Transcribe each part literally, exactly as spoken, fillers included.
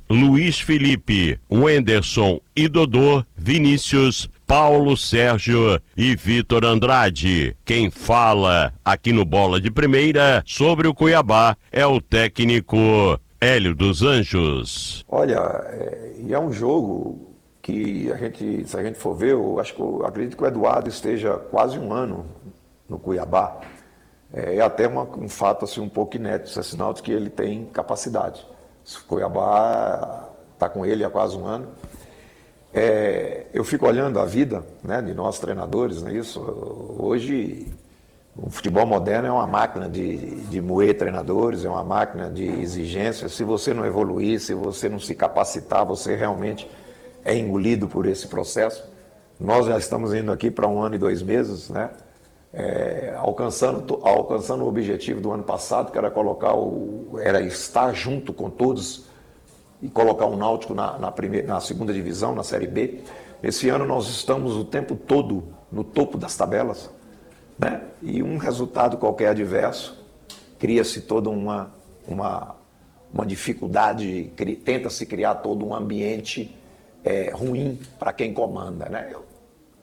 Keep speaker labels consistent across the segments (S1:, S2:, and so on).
S1: Luiz Felipe, Wenderson e Dodô, Vinícius, Paulo Sérgio e Vitor Andrade. Quem fala aqui no Bola de Primeira sobre o Cuiabá é o técnico Hélio dos Anjos.
S2: Olha, é, é um jogo que a gente, se a gente for ver, eu acho que eu acredito que o Eduardo esteja quase um ano no Cuiabá. É, é até uma, um fato assim, um pouco inédito, isso é sinal de que ele tem capacidade. O Cuiabá está com ele há quase um ano. É, eu fico olhando a vida, né, de nós treinadores, não é isso? Hoje, o futebol moderno é uma máquina de, de moer treinadores, é uma máquina de exigência. Se você não evoluir, se você não se capacitar, você realmente é engolido por esse processo. Nós já estamos indo aqui para um ano e dois meses, né? É, alcançando, alcançando o objetivo do ano passado, que era colocar o, era estar junto com todos e colocar o Náutico na, na, primeira, na segunda divisão, na Série B. Esse ano nós estamos o tempo todo no topo das tabelas, né? E um resultado qualquer adverso, cria-se toda uma, uma, uma dificuldade, tenta-se criar todo um ambiente é, ruim para quem comanda, né? Eu,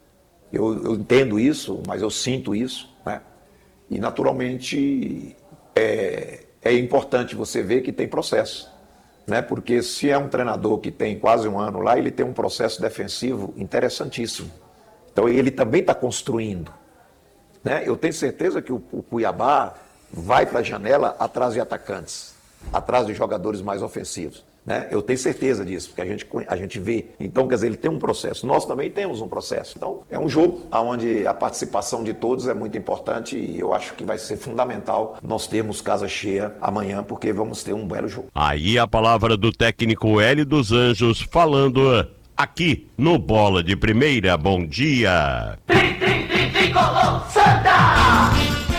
S2: Eu, eu entendo isso, mas eu sinto isso, né? E naturalmente é, é importante você ver que tem processo, né? Porque se é um treinador que tem quase um ano lá, ele tem um processo defensivo interessantíssimo. Então ele também está construindo, né? Eu tenho certeza que o, o Cuiabá vai para a janela atrás de atacantes, atrás de jogadores mais ofensivos. Né? Eu tenho certeza disso, porque a gente, a gente vê. Então, quer dizer, ele tem um processo. Nós também temos um processo. Então, é um jogo onde a participação de todos é muito importante e eu acho que vai ser fundamental nós termos casa cheia amanhã, porque vamos ter um belo jogo.
S1: Aí a palavra do técnico Hélio dos Anjos falando aqui no Bola de Primeira. Bom dia!
S3: Tri, tri, tri, tricolor, Santa!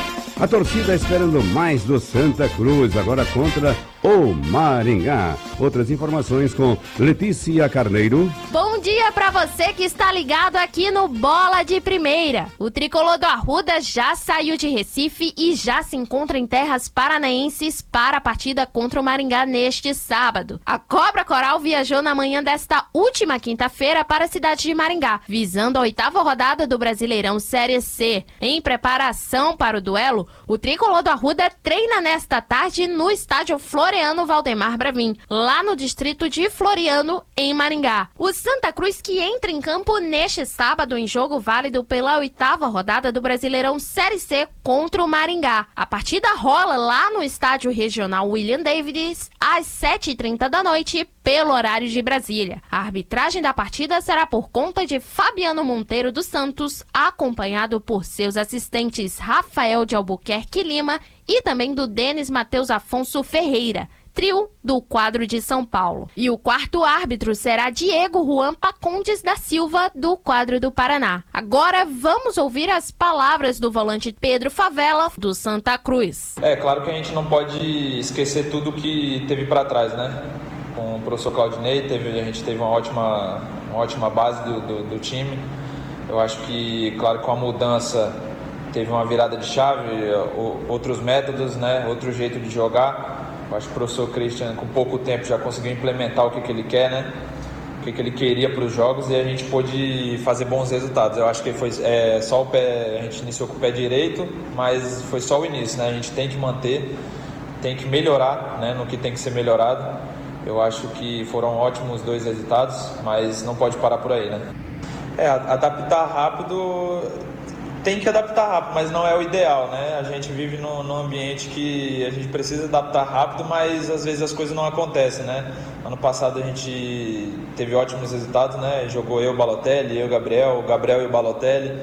S4: A torcida esperando mais do Santa Cruz, agora contra o Maringá. Outras informações com Letícia Carneiro.
S5: Bom dia pra você que está ligado aqui no Bola de Primeira. O tricolor do Arruda já saiu de Recife e já se encontra em terras paranaenses para a partida contra o Maringá neste sábado. A Cobra Coral viajou na manhã desta última quinta-feira para a cidade de Maringá, visando a oitava rodada do Brasileirão Série C. Em preparação para o duelo, o tricolor do Arruda treina nesta tarde no estádio Floriano Valdemar Bravin, lá no distrito de Floriano, em Maringá. O Santa Cruz que entra em campo neste sábado em jogo válido pela oitava rodada do Brasileirão Série C contra o Maringá. A partida rola lá no estádio regional William Davids às sete e trinta da noite, pelo horário de Brasília. A arbitragem da partida será por conta de Fabiano Monteiro dos Santos, acompanhado por seus assistentes Rafael de Albuquerque Lima e também do Denis Matheus Afonso Ferreira, trio do quadro de São Paulo. E o quarto árbitro será Diego Juan Pacondes da Silva, do quadro do Paraná. Agora vamos ouvir as palavras do volante Pedro Favela, do Santa Cruz.
S6: É claro que a gente não pode esquecer tudo que teve para trás, né? Com o professor Claudinei, teve, a gente teve uma ótima, uma ótima base do, do, do time. Eu acho que, claro, com a mudança teve uma virada de chave, outros métodos, né? Outro jeito de jogar. Eu acho que o professor Christian, com pouco tempo, já conseguiu implementar o que, que ele quer, né? O que, que ele queria para os jogos, e a gente pôde fazer bons resultados. Eu acho que foi é, só o pé, a gente iniciou com o pé direito, mas foi só o início, né? A gente tem que manter, tem que melhorar, né? No que tem que ser melhorado. Eu acho que foram ótimos dois resultados, mas não pode parar por aí, né? É, adaptar rápido, tem que adaptar rápido, mas não é o ideal, né? A gente vive num, num ambiente que a gente precisa adaptar rápido, mas às vezes as coisas não acontecem, né? Ano passado a gente teve ótimos resultados, né? Jogou eu, o Balotelli, eu, o Gabriel, o Gabriel e o Balotelli,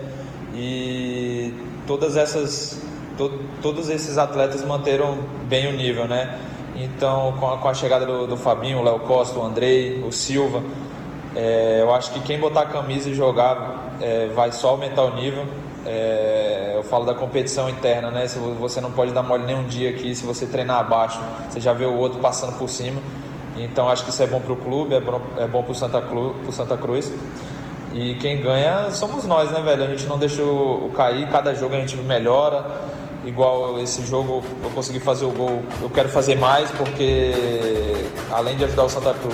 S6: e todas essas, to, todos esses atletas manteram bem o nível, né? Então, com a, com a chegada do, do Fabinho, o Léo Costa, o Andrei, o Silva, é, eu acho que quem botar a camisa e jogar é, vai só aumentar o nível. É, eu falo da competição interna, né? Se você não pode dar mole nem um dia aqui, se você treinar abaixo, você já vê o outro passando por cima. Então, acho que isso é bom para o clube, é bom, é bom para o Santa, Santa Cruz. E quem ganha somos nós, né, velho? A gente não deixa o, o cair, cada jogo a gente melhora. Igual esse jogo eu consegui fazer o gol, eu quero fazer mais, porque além de ajudar o Santa Cruz,